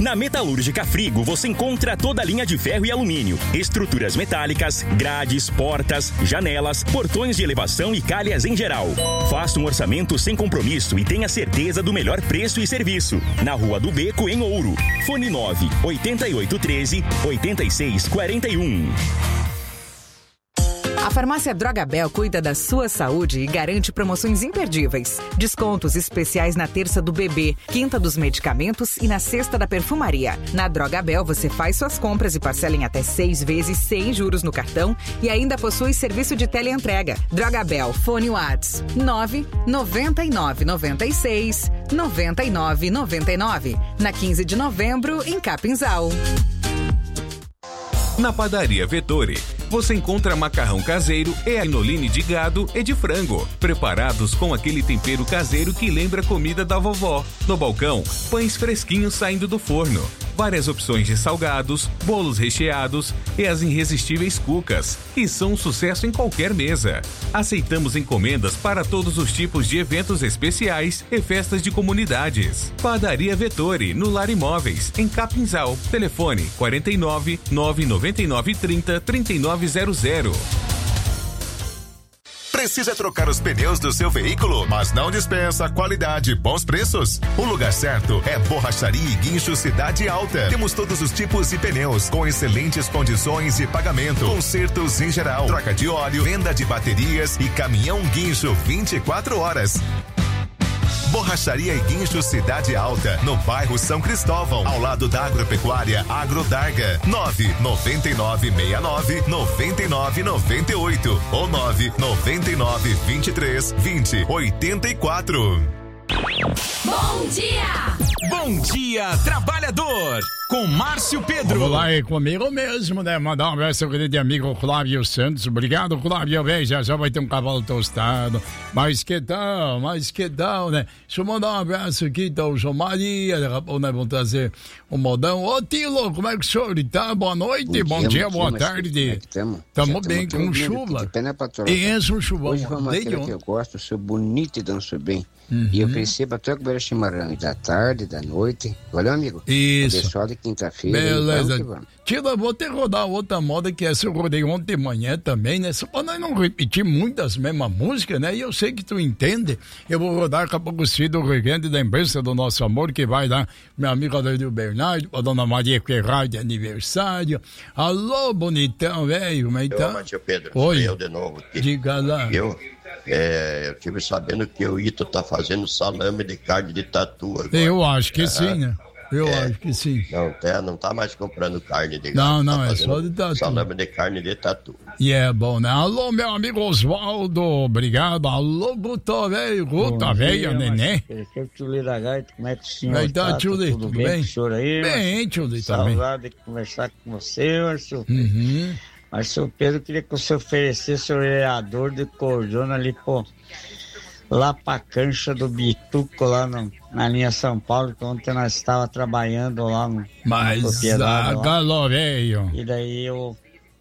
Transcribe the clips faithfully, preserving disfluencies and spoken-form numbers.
Na Metalúrgica Frigo você encontra toda a linha de ferro e alumínio, estruturas metálicas, grades, portas, janelas, portões de elevação e calhas em geral. Faça um orçamento sem compromisso e tenha certeza do melhor preço e serviço. Na Rua do Beco, em Ouro. Fone nove oito oito um três, oito seis quatro um. A farmácia Drogabel cuida da sua saúde e garante promoções imperdíveis. Descontos especiais na terça do bebê, quinta dos medicamentos e na sexta da perfumaria. Na Drogabel você faz suas compras e parcela em até seis vezes sem juros no cartão e ainda possui serviço de teleentrega. Drogabel, fone Whats nove nove nove nove seis nove nove nove nove. Na quinze de novembro, em Capinzal. Na Padaria Vettori, você encontra macarrão caseiro e anoline de gado e de frango, preparados com aquele tempero caseiro que lembra a comida da vovó. No balcão, pães fresquinhos saindo do forno, várias opções de salgados, bolos recheados e as irresistíveis cucas, que são um sucesso em qualquer mesa. Aceitamos encomendas para todos os tipos de eventos especiais e festas de comunidades. Padaria Vettori, no Lar Imóveis, em Capinzal. Telefone quarenta e nove, nove nove nove, trinta, trinta e nove zero zero. Precisa trocar os pneus do seu veículo, mas não dispensa qualidade e bons preços? O lugar certo é Borracharia e Guincho Cidade Alta. Temos todos os tipos de pneus com excelentes condições de pagamento, consertos em geral, troca de óleo, venda de baterias e caminhão guincho vinte e quatro horas. Borracharia e Guincho Cidade Alta, no bairro São Cristóvão, ao lado da Agropecuária Agrodarga. nove nove nove seis nove nove nove nove oito ou nove nove nove vinte e três vinte oitenta e quatro. Bom dia! Bom dia, trabalhador! Com Márcio Pedro. Vamos lá, é comigo mesmo, né? Mandar um abraço ao grande amigo Flávio Santos. Obrigado, Flávio. Veja, já vai ter um cavalo tostado. Mas que tal, mas que tal, né? Deixa eu mandar um abraço aqui, então, o João Maria. Daqui a pouco nós vamos trazer um modão. Ô, Tilo, como é que o senhor tá? Boa noite, bom, bom dia, dia boa tarde. É tamo tamo bem, com chuva. Isso, um chuvão. Hoje vamos aquilo que eu gosto, sou bonito e danço bem. Uhum. E eu percebo até que o chimarrão da tarde, da noite. Olha, amigo. Isso. O pessoal de quinta-feira. Beleza. Tila, vou ter que rodar outra moda que essa eu rodei ontem de manhã também, né? Só pra nós não repetir muitas mesmas músicas, né? E eu sei que tu entende. Eu vou rodar daqui a pouco os filhos do regente da Lembrança do Nosso Amor, que vai dar meu amigo Adair Bernardo, a dona Maria Ferraz de aniversário. Alô, bonitão, velho. Como é que tá? Ô, Márcio Pedro, oi. Sou eu de novo aqui. Diga lá. Eu, é, eu tive sabendo que o Ito tá fazendo salame de carne de tatu agora. Eu acho que é, sim, né? Eu é, acho que sim. Não, tá, não tá mais comprando carne de Não, gato, não, tá é só de tatu. Salame de carne de tatu. E é bom, né? Alô, meu amigo Oswaldo, obrigado. Alô, Guto, velho, Guto, velho, neném. Perfeito, Tchuli da Gaita, como é que o senhor Aí tá, tá? Tchuli, Tudo, tudo bem? bem? Com o senhor aí? Bem, Tchuli, também. Saudade de conversar com você, Márcio. Uhum. Mas, seu Pedro, queria que você oferecesse o vereador de cordona ali, pô, lá pra cancha do Bituco, lá no, na linha São Paulo, que ontem nós estávamos trabalhando lá no Mas agalô, velho. E daí o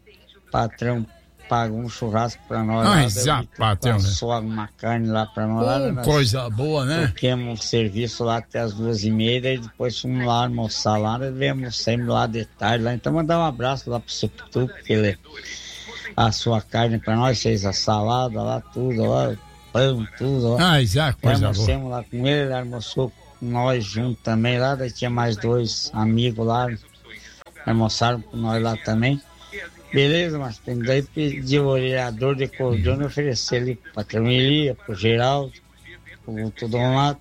patrão pagou um churrasco pra nós. Mas lá, já, patrão, passou né? uma carne lá pra nós. Oh, lá, nós coisa boa, né? Toquemos o serviço lá até as duas e meia, e depois fomos lá almoçar lá, nós viemos sempre lá de tarde lá. Então mandar um abraço lá pro seu Bituco, que ele a sua carne pra nós, fez a salada lá, tudo lá. Pão, tudo, ó. Ah, já, coisa almoçamos boa. lá com ele, ele almoçou com nós junto também lá, daí tinha mais dois amigos lá, almoçaram com nós lá também. Beleza, mas daí pediu o vereador de cordona oferecer ali pro patrão Elia, pro Geraldo, pro Tudon lá,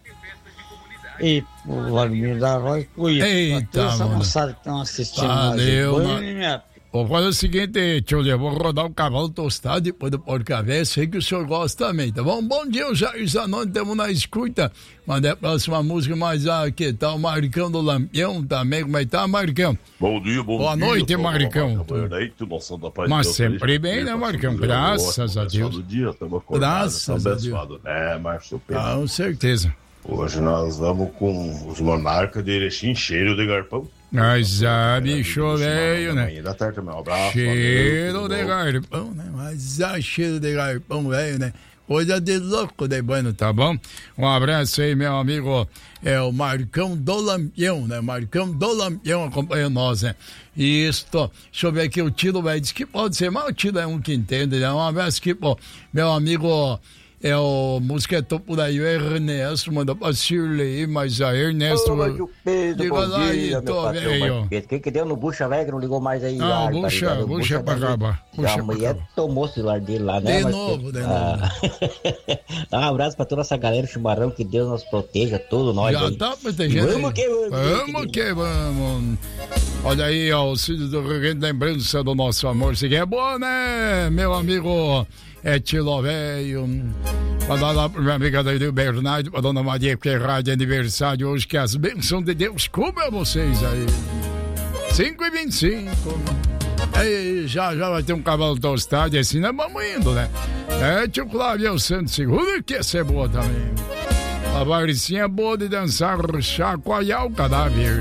e pro Vladimir da Roy, pro Ito. Eita, essa mano. moçada que estão assistindo Valeu, nós. mano. Minha... Vou fazer o seguinte, tio, eu vou rodar o cavalo tostado depois do porca-véia, sei que o senhor gosta também, tá bom? Bom dia, Jair Zanon, estamos na escuta. Mandei a próxima música, mas ah, que tal o Marcão do Lampião também, como é que tá, Marcão? Bom dia, bom Boa dia. noite, Boa Marcão. Mas sempre bem, né, Marcão? Graças a Deus. Dia, Graças a Deus. É, Márcio Pedro. Com certeza. Hoje nós vamos com os monarcas de Erechim, cheiro de garpão. Mas já bicho velho, né? Da tarde, meu abraço. Cheiro de garpão, né? Mas já cheiro de garpão velho, né? Coisa de louco, de bueno, tá bom? Um abraço aí, meu amigo, é o Marcão do Lampião, né? Marcão do Lampião acompanha nós, né? Isso, deixa eu ver aqui, o Tilo, velho, diz que pode ser, mas o Tilo é um que entende, né? Um abraço aqui, pô, meu amigo... É o mosquetão por aí, o Ernesto, mandou pra Shirley, mas a Ernesto... Ô, Marco Pedro, diga bom lá dia, aí, tô meu patrão, velho. Marco Pedro. Quem que deu no Bucha Alegre não ligou mais aí? Não, ah, Bucha, tá Bucha é pra acabar. A mulher tomou o celular dele lá, né? De Marco novo, Pedro? de novo. Ah. Dá um abraço pra toda essa galera chimarrão, que Deus nos proteja, todos nós Já aí. tá protegendo. Vamos que vamos. Vamos que vamos. Olha aí, ó, o Cídio do Rio Grande, lembrança do nosso amor. Isso aqui é bom, né, meu amigo? É Tilo Velho. Mandar lá pra minha amiga daí do Bernardo, pra dona Maria, que é rádio aniversário hoje, que as bênçãos de Deus cubram vocês aí. cinco e vinte e cinco. Aí, já, já vai ter um cavalo tostado e assim nós vamos indo, né? É, tio Flávio Santos, seguro que essa é boa também. A varicinha boa de dançar, chacoalhar o cadáver.